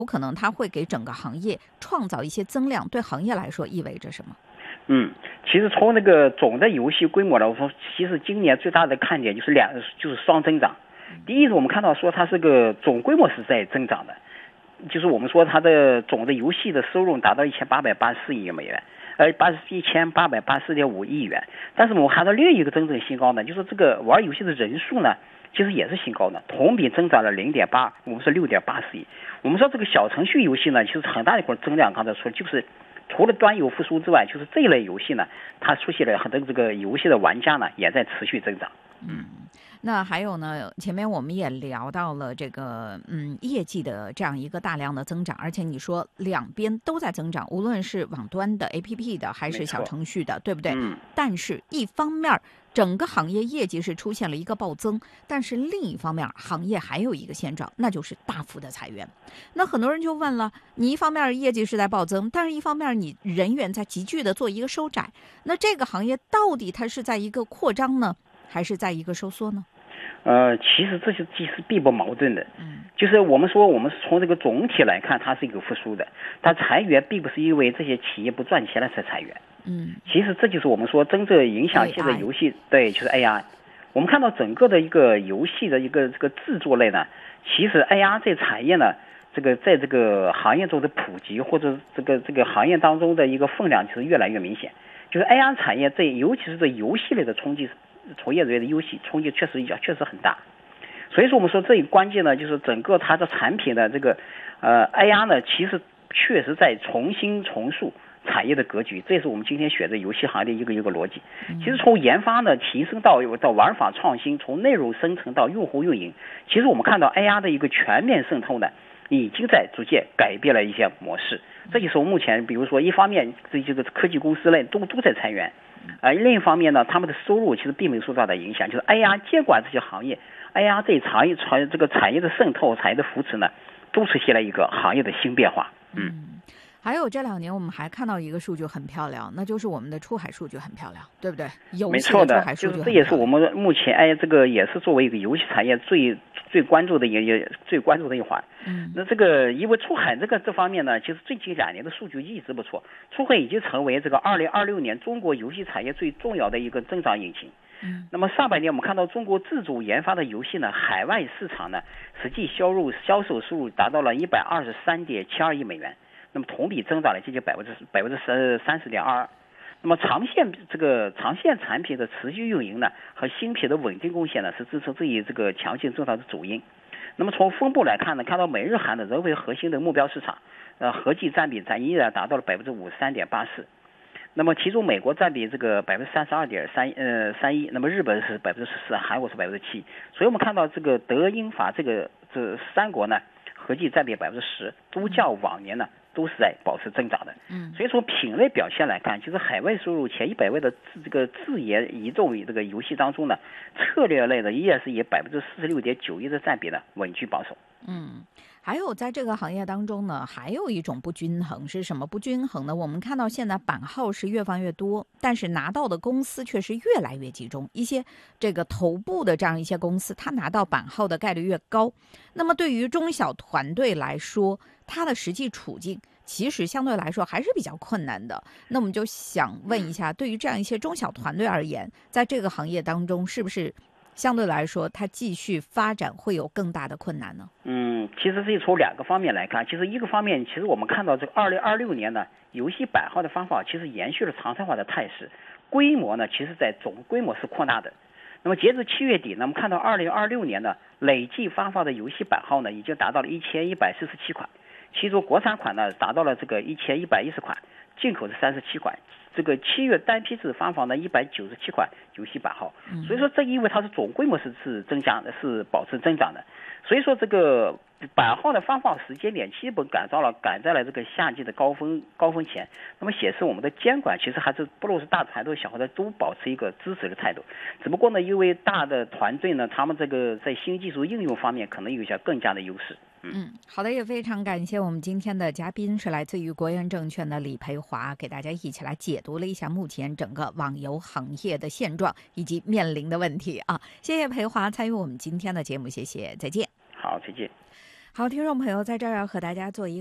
有可能它会给整个行业创造一些增量，对行业来说意味着什么？ 其实从那个总的游戏规模来说，其实今年最大的看点就是双增长。第一是我们看到说它这个总规模是在增长的，就是我们说它的总的游戏的收入达到1884亿美元。1884.5亿元，但是我们看到另一个真正新高呢，就是这个玩游戏的人数呢，其实也是新高的，同比增长了0.8，我们是6.84亿。我们说这个小程序游戏呢，其实很大一块增量，刚才说就是除了端游复苏之外，就是这一类游戏呢，它出现了很多这个游戏的玩家呢，也在持续增长。 那还有呢，前面我们也聊到了这个业绩的这样一个大量的增长，而且你说两边都在增长，无论是网端的 APP 的还是小程序的，对不对？但是一方面整个行业业绩是出现了一个暴增，但是另一方面行业还有一个现状，那就是大幅的裁员。那很多人就问了，你一方面业绩是在暴增，但是一方面你人员在急剧的做一个收窄，那这个行业到底它是在一个扩张呢，还是在一个收缩呢？ 其实这些其实并不矛盾的。就是我们说，我们从这个总体来看，它是一个复苏的，但裁员并不是因为这些企业不赚钱了才裁员。其实这就是我们说真正影响现在游戏，对，就是 AI。我们看到整个的一个游戏的一个这个制作类呢，其实 AI 这产业呢，这个在这个行业中的普及或者这个行业当中的一个分量其实越来越明显。就是 AI 产业尤其是这游戏类的冲击，从业人员的游戏冲击确实很大。所以说我们说这一关键呢，就是整个它的产品的这个AI 呢，其实确实在重塑产业的格局，这也是我们今天选择游戏行业的一个逻辑。其实从研发呢提升到玩法创新，从内容生成到用户运营，其实我们看到 AI 的一个全面渗透呢，已经在逐渐改变了一些模式。这就是我们目前比如说一方面这个科技公司类都在裁员，另一方面呢，他们的收入其实并没有受到的影响，就是 AI 监管这些行业，AI 这个产业的渗透、产业的扶持呢，都出现了一个行业的新变化。 还有这2年我们还看到一个数据很漂亮，那就是我们的出海数据很漂亮，对不对？游戏的出海数据很漂亮。 没错的，就是这也是我们目前这个也是作为一个游戏产业最关注的一环。那这个因为出海这方面呢，其实最近2年的数据一直不错，出海已经成为这个2026年中国游戏产业最重要的一个增长引擎。那么上半年我们看到中国自主研发的游戏呢，海外市场呢实际销售收入达到了123.72亿美元。那么同比增长了接近30.22%。那么长线产品的持续运营呢，和新品的稳定贡献呢，是支撑这个强劲增长的主因。那么从分布来看呢，看到美日韩的仍为核心的目标市场，合计占比依然达到了53.84%。那么其中美国占比这个32.31%，那么日本是14%，韩国是7%。所以我们看到这个德英法这3国呢，合计占比10%，都较往年呢都是在保持增长的。所以从品类表现来看，就是海外收入前100位的这个自研移动这个游戏当中呢，策略类的依然是以46.91%的占比呢稳居榜首。 还有在这个行业当中呢，还有一种不均衡，是什么不均衡呢？我们看到现在版号是越放越多，但是拿到的公司却是越来越集中，一些这个头部的这样一些公司，它拿到版号的概率越高。那么对于中小团队来说，它的实际处境其实相对来说还是比较困难的。那我们就想问一下，对于这样一些中小团队而言，在这个行业当中，是不是相对来说它继续发展会有更大的困难呢？ 其实是从2个方面来看。其实一个方面，其实我们看到这个2026年呢，游戏版号的方法其实延续了常态化的态势，规模呢其实在总规模是扩大的。那么截至7月底呢，我们看到2026年呢，累计发放的游戏版号呢已经达到了1147款，其中国产款呢达到了这个1110款，进口是37款。这个7月单批次发放的197款游戏版号。所以说这因为它是总规模是增加的，是保持增长的。所以说这个版号的发放时间点基本赶在了这个夏季的高峰前。那么显示我们的监管其实还是不论是大团队小团队都保持一个支持的态度。只不过呢，因为大的团队呢，他们这个在新技术应用方面可能有一些更加的优势。 好的，也非常感谢我们今天的嘉宾是来自于国研证券的李培华，给大家一起来解读了一下目前整个网游行业的现状以及面临的问题啊。谢谢培华参与我们今天的节目，谢谢，再见。 好，再见。 好，听众朋友，在这儿要和大家做一